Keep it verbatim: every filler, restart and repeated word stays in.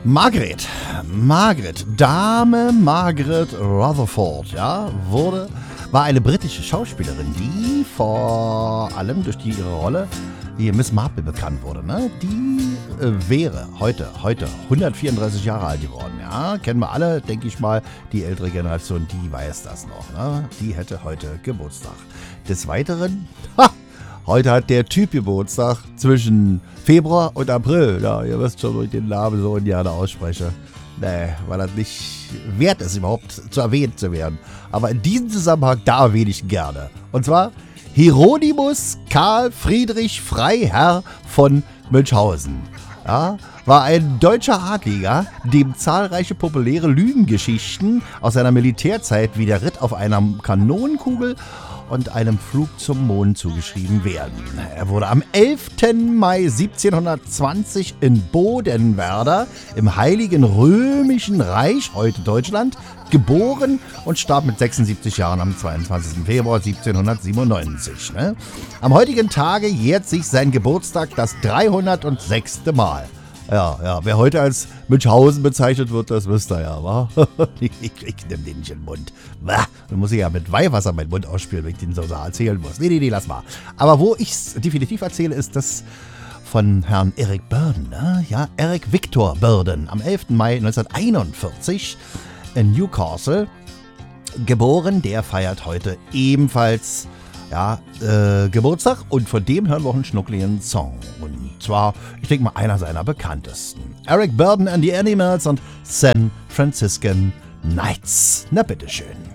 Margaret, Margaret, Dame Margaret Rutherford, ja, wurde, war eine britische Schauspielerin, die vor allem durch die, ihre Rolle, die Miss Marple bekannt wurde, ne? Die äh, wäre heute, heute hundertvierunddreißig Jahre alt geworden, ja, kennen wir alle, denke ich mal, die ältere Generation, die weiß das noch, ne? Die hätte heute Geburtstag. Des Weiteren, ha, heute hat der Typ Geburtstag zwischen Februar und April. Ja, ihr wisst schon, wo ich den Namen so gerne ausspreche. Nee, weil das nicht wert ist, überhaupt zu erwähnt zu werden. Aber in diesem Zusammenhang, da erwähne ich ihn gerne. Und zwar Hieronymus Karl Friedrich Freiherr von Münchhausen. Ja, war ein deutscher Adliger, dem zahlreiche populäre Lügengeschichten aus seiner Militärzeit wie der Ritt auf einer Kanonenkugel und einem Flug zum Mond zugeschrieben werden. Er wurde am elften Mai siebzehnhundertzwanzig in Bodenwerder im Heiligen Römischen Reich, heute Deutschland, geboren und starb mit sechsundsiebzig Jahren am zweiundzwanzigsten Februar siebzehnhundertsiebenundneunzig. Ne? Am heutigen Tage jährt sich sein Geburtstag das dreihundertsechste Mal. Ja, ja, wer heute als Münchhausen bezeichnet wird, das wisst ihr ja, wa? ich, ich, ich nehm den nicht in den Mund. Bah, dann muss ich ja mit Weihwasser meinen Mund ausspülen, wenn ich den so erzählen muss. Nee, nee, nee, lass mal. Aber wo ich es definitiv erzähle, ist das von Herrn Eric Burdon, ne? Ja, Eric Victor Burdon, am elften Mai neunzehnhunderteinundvierzig in Newcastle geboren. Der feiert heute ebenfalls ja, äh, Geburtstag und von dem hören wir auch einen schnuckligen Song. Und zwar, ich denke mal, einer seiner bekanntesten. Eric Burdon and the Animals und San Franciscan Nights. Na bitteschön.